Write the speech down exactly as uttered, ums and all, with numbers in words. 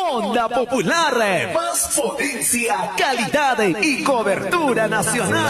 Onda Popular, más potencia, calidad y cobertura nacional.